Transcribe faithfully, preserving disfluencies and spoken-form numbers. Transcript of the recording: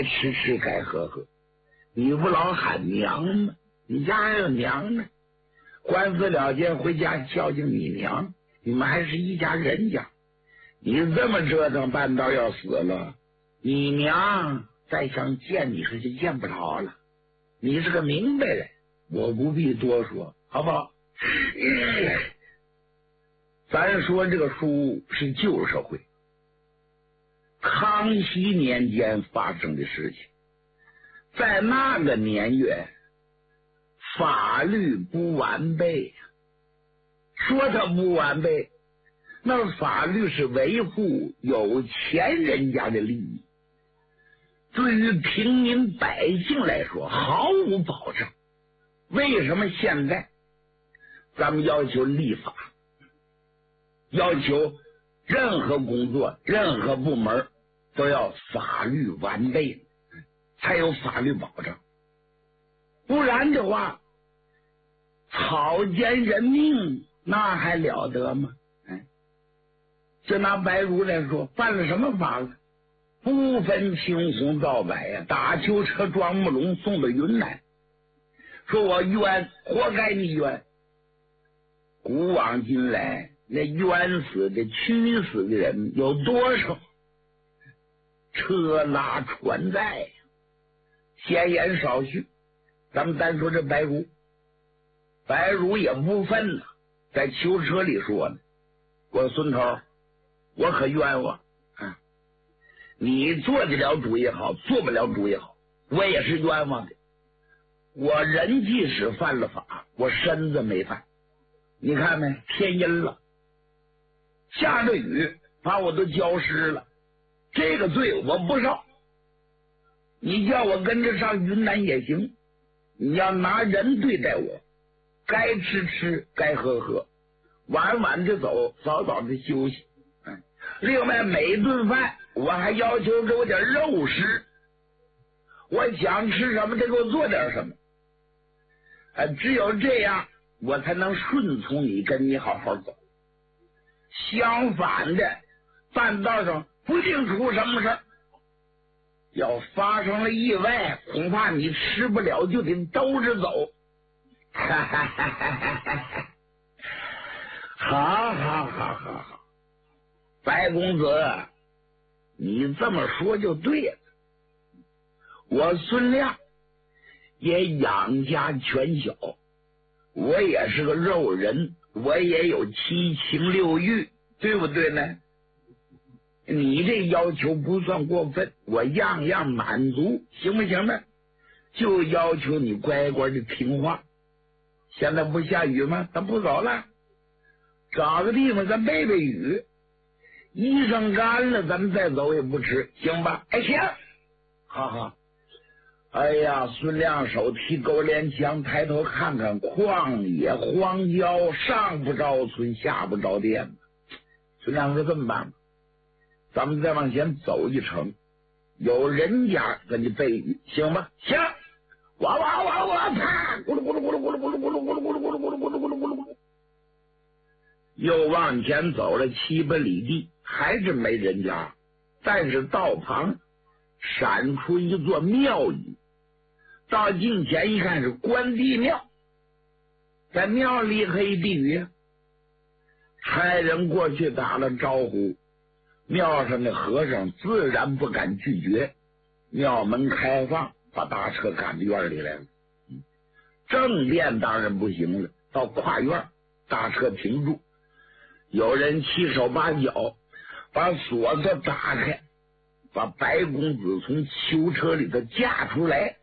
吃吃该喝喝，你不老喊娘吗？你家还有娘呢，官司了结回家孝敬你娘，你们还是一家人家。你这么折腾，半道要死了，你娘再想见你是就见不着了。你是个明白人，我不必多说，好不好？咱说这个书是旧社会，康熙年间发生的事情。在那个年月，法律不完备，说它不完备，那法律是维护有钱人家的利益，对于平民百姓来说毫无保障。为什么现在咱们要求立法，要求任何工作任何部门都要法律完备，才有法律保障？不然的话，草菅人命，那还了得吗？哎，就拿白如来说，犯了什么法了？不分青红皂白呀，打囚车装木笼送到云南，说我冤，活该你冤。古往今来，那冤死的屈死的人有多少？车拉船载呀。闲言少叙，咱们单说这白如，白如也不忿呐，在囚车里说呢，我孙头，我可冤枉啊！你做得了主也好，做不了主也好，我也是冤枉的。我人即使犯了法，我身子没犯。你看没，天阴了，下着雨把我都浇湿了，这个罪我不少。你叫我跟着上云南也行，你要拿人对待我，该吃吃，该喝喝，晚晚的走，早早的休息。嗯，另外每顿饭我还要求给我点肉食，我想吃什么得给我做点什么。啊，只有这样我才能顺从你，跟你好好走。相反的，半道上不定出什么事儿，要发生了意外，恐怕你吃不了就得兜着走。哈哈哈哈哈！好好好好好，白公子，你这么说就对了。我孙亮也养家全小，我也是个肉人，我也有七情六欲，对不对呢？你这要求不算过分，我样样满足，行不行呢？就要求你乖乖的听话。现在不下雨吗？咱不走了，找个地方咱避避雨，衣裳干了咱们再走也不迟，行吧？哎，行，好好。哎呀，孙亮手提勾连枪，抬头看看旷野荒郊，上不着村下不着店。孙亮说这么办吧，咱们再往前走一程，有人家给你备雨，行吗？行。哇哇哇哇，啪！咕噜咕噜咕噜咕噜咕噜咕噜咕噜咕噜咕噜咕噜咕噜咕噜咕噜咕噜，又往前走了七八里地，还是没人家。但是道旁闪出一座庙宇，到近前一看是关帝庙，在庙里可以避雨。差人过去打了招呼，庙上的和尚自然不敢拒绝，庙门开放，把大车赶到院里来了。正殿当然不行了，到跨院，大车停住，有人七手八脚把锁子打开，把白公子从囚车里头架出来，